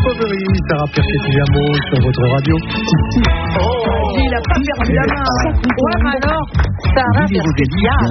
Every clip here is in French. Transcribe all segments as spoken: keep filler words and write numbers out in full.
Discovery, Sarah Perchetti-Amo sur votre radio. Oh, il a pas perdu la main. Ouais, alors, Sarah Perchetti-Amo.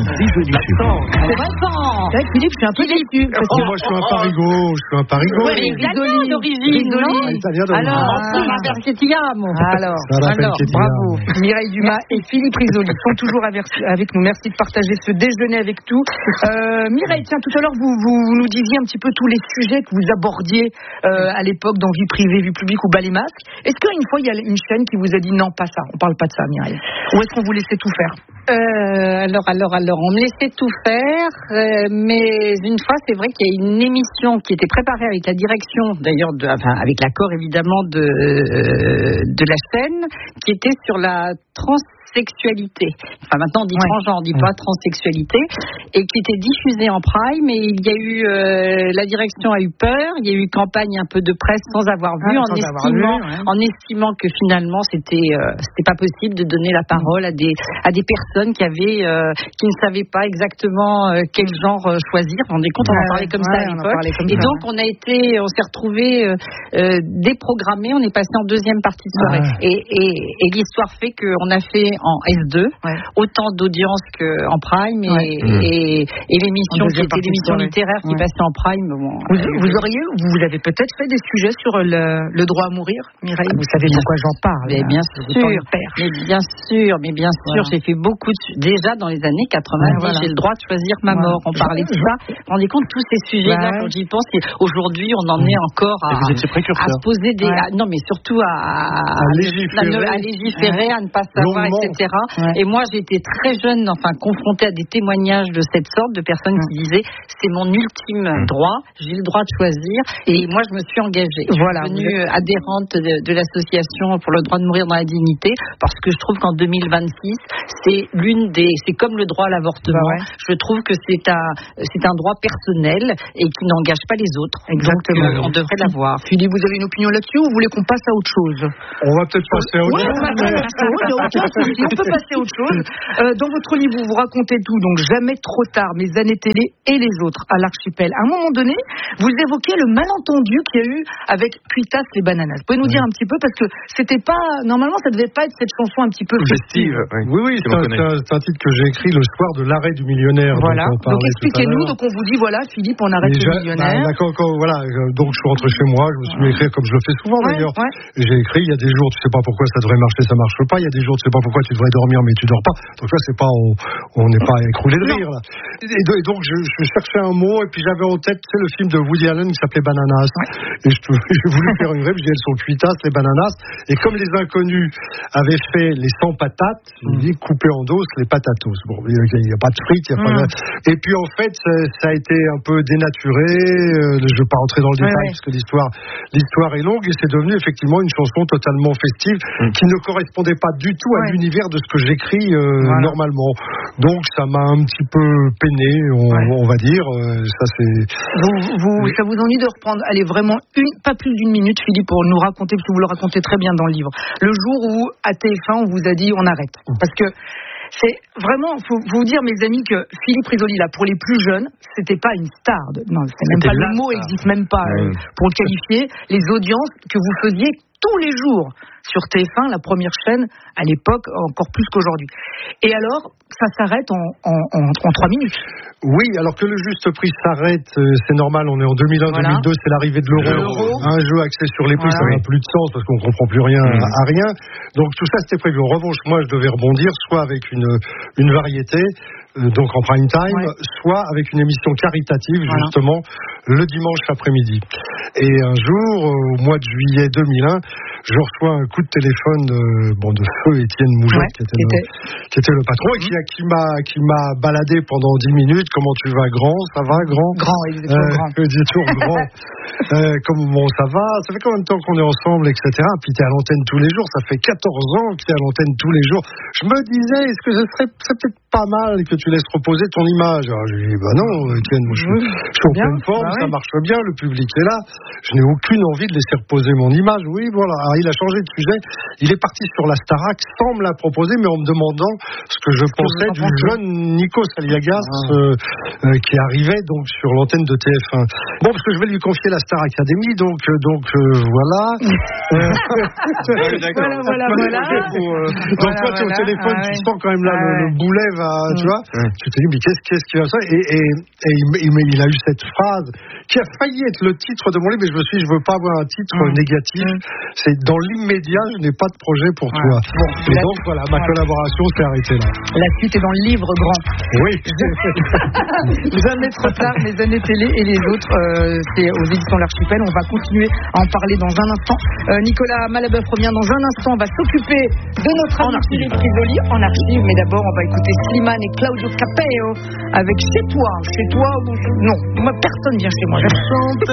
C'est Vincent. C'est vrai que Philippe, je suis un peu déçu. Oh, moi, je suis un parigo. Je suis un parigo. Ouais, mais italien d'origine, non? Alors, Sarah Perchetti-Amo. Alors, alors, bravo. Mireille Dumas et Philippe Risoli sont toujours avec nous. Merci de partager ce déjeuner avec tout. Euh, Mireille, tiens, tout à l'heure, vous, vous, vous nous disiez un petit peu tous les sujets que vous abordiez euh, à l'époque dans Vie privée, Vie publique ou Bas les masques. Est-ce qu'une fois, il y a une chaîne qui vous a dit non, pas ça, on parle pas de ça, Mireille? Ou est-ce qu'on vous laissait tout faire? Euh, alors, alors, alors, on me laissait tout faire, euh, mais une fois, c'est vrai qu'il y a une émission qui était préparée avec la direction, d'ailleurs, de, enfin, avec l'accord évidemment de, euh, de la chaîne, qui était sur la transsexualité. Enfin, maintenant, on dit ouais. transgenre, on dit pas transsexualité, et qui était diffusée en prime, et il y a eu, euh, la direction a eu peur, il y a eu campagne un peu de presse sans avoir vu, ah, en, sans estimant, avoir vu ouais. en estimant que finalement, c'était, euh, c'était pas possible de donner la parole à des, à des personnes qui avaient, euh, qui ne savaient pas exactement euh, quel genre euh, choisir. Vous vous rendez compte, on ouais, en parlait comme ouais, ça à l'époque. Et ça, donc, ouais. on a été, on s'est retrouvés euh, euh, déprogrammés, on est passé en deuxième partie de soirée. Ah. Et, et, et l'histoire fait qu'on a fait en S deux, ouais. autant d'audience qu'en prime, et, ouais. et, et, et l'émission qui était l'émission littéraire qui ouais. passait en prime. Bon, vous, vous auriez, vous avez peut-être fait des sujets sur le, le droit à mourir, Mireille? Vous savez bien, pourquoi j'en parle. Mais bien sûr, mais bien sûr, mais bien sûr, voilà. j'ai fait beaucoup de, déjà dans les années quatre-vingt-dix, ouais, voilà. j'ai le droit de choisir ma mort. Voilà. On parlait de ça. Vous vous rendez compte, tous ces sujets-là, ouais. quand j'y pense, aujourd'hui, on en est encore à, à se poser des, ouais. à, non, mais surtout à, à, à, légiférer. à légiférer, ouais. à ne pas savoir, Longuement. et cetera. Ouais. Et moi, j'étais très jeune, enfin, confrontée à des témoignages de cette sorte, de personnes ouais. qui disaient, c'est mon ultime droit, j'ai le droit de choisir, et moi, je me suis engagée. Voilà, je suis devenue êtes... adhérente de, de l'association pour le droit de mourir dans la dignité, parce que je trouve qu'en deux mille vingt-six, c'est l'une des, c'est comme le droit à l'avortement. Bah ouais. Je trouve que c'est un, c'est un droit personnel et qui n'engage pas les autres. Exactement. Donc, euh, on devrait l'avoir. Philippe, vous avez une opinion là-dessus ou vous voulez qu'on passe à autre chose? On va peut-être passer à autre oui, chose. On, mais... on peut passer à autre chose. Euh, dans votre livre, vous vous racontez tout, donc jamais trop tard, mes années télé et les autres à l'archipel. À un moment donné, vous évoquez le malentendu qu'il y a eu avec Cuitas les bananas. Vous pouvez nous oui. dire un petit peu, parce que c'était pas, normalement, ça devait pas être cette chanson un petit peu festive. Oui, oui, c'est un, c'est un titre que j'ai écrit le soir de l'arrêt du millionnaire. Voilà. Donc expliquez-nous. Donc on vous dit voilà, Philippe, on arrête le millionnaire. Bah, d'accord, quand, voilà. Donc je suis rentré chez moi, je me suis mis à écrire comme je le fais souvent ouais, d'ailleurs. Ouais. J'ai écrit. Il y a des jours, tu sais pas pourquoi ça devrait marcher, ça marche pas. Il y a des jours, tu sais pas pourquoi tu devrais dormir, mais tu dors pas. Donc là, c'est pas, on n'est pas écroulé de rire là. Et, et donc je, je cherchais un mot et puis j'avais en tête, tu sais, le film de Woody Allen qui s'appelait Bananas. Ouais. Et je, j'ai voulu faire une rêve. Je dis elles sont cuitas les bananas. Et comme les inconnus avaient fait les cent patates, mm. j'ai dit couper en dos les patatos. Bon, il n'y a, a pas de frites, il y a mm. pas de... Et puis en fait, ça, ça a été un peu dénaturé. Euh, je ne vais pas rentrer dans le détail ouais, parce que l'histoire, l'histoire est longue et c'est devenu effectivement une chanson totalement festive mm. qui ne correspondait pas du tout ouais. à l'univers de ce que j'écris euh, voilà. normalement. Donc ça m'a un petit peu peiné, on, ouais. on va dire. Euh, ça c'est. Vous, vous, oui. Ça vous ennuie de reprendre, allez vraiment une, pas plus d'une minute, Philippe, pour nous raconter, parce que vous le racontez très bien dans le livre. Le jour où à T F un on vous a dit on arrête, mm. parce que. C'est vraiment, faut, faut vous dire, mes amis, que Philippe Risoli, là, pour les plus jeunes, c'était pas une star. De, non, c'est même pas, le mot n'existe même pas euh, pour le qualifier. Les audiences que vous faisiez tous les jours sur T F un, la première chaîne, à l'époque, encore plus qu'aujourd'hui. Et alors, ça s'arrête en, en, en, en trois minutes. Oui, alors que le juste prix s'arrête, c'est normal, on est en deux mille un deux mille deux, voilà. c'est l'arrivée de l'euro. l'euro. Un jeu axé sur les prix, voilà. ça n'a plus de sens parce qu'on ne comprend plus rien mmh. à, à rien. Donc tout ça, c'était prévu. En revanche, moi, je devais rebondir, soit avec une, une variété, euh, donc en prime time, ouais. soit avec une émission caritative, voilà. justement, le dimanche après-midi. Et un jour, au mois de juillet deux mille un, je reçois un coup de téléphone de, bon, de feu Étienne Mougette, ouais, qui, était qui, était... Le, qui était le patron, mmh. et qui, qui, m'a, qui m'a baladé pendant dix minutes. Comment tu vas, grand? Ça va, grand? Grand, il est toujours euh, grand. Il est toujours grand. euh, comment ça va? Ça fait combien de temps qu'on est ensemble, et cetera. Puis tu es à l'antenne tous les jours. Ça fait quatorze ans que tu es à l'antenne tous les jours. Je me disais, est-ce que ce serait, serait peut-être pas mal que tu laisses reposer ton image. Alors, je lui dis, bah non, Étienne, moi, je, oui, je suis en pleine forme, bah, ça oui. marche bien, le public est là. Je n'ai aucune envie de laisser reposer mon image. Oui, voilà. Alors, il a changé de sujet. Il est parti sur la Starac sans me la proposer, mais en me demandant ce que je ce pensais que du pensez. jeune Nikos Aliagas, ah. euh, euh, qui arrivait donc sur l'antenne de T F un. Bon, parce que je vais lui confier la Star Academy, donc, euh, donc euh, voilà. voilà, voilà, voilà. Pour, euh, donc voilà, toi, tu es au téléphone, ah, tu sens quand même là, ah, le, le boulet va, mmh. tu vois. Mmh. Tu te dis, mais qu'est-ce, qu'est-ce qui va ça? Et, et, et il, il, il a eu cette phrase qui a failli être le titre de mon livre, mais je me suis dit, je veux pas avoir un titre mmh. négatif. Mmh. C'est dans l'immédiat, je n'ai pas de projet pour ouais. toi. Bon, et donc, voilà, ma ouais. collaboration s'est arrêtée là. La suite est dans le livre grand. Oui. Jamais trop tard, les années télé et les autres, euh, c'est aux éditions L'Archipel. On va continuer à en parler dans un instant. Euh, Nicolas Malabeuf revient dans un instant. On va s'occuper de notre ami Philippe Risoli en archive. Mais d'abord, on va écouter Slimane et Claudio Capeo avec Chez toi. Chez toi ou non, moi personne vient chez moi.